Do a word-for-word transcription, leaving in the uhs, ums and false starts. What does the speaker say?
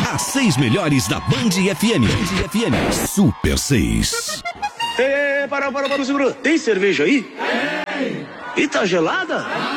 As seis melhores da Band F M. Band F M. Super seis. Ei, para, para, para, segura. Tem cerveja aí? Tem. E tá gelada?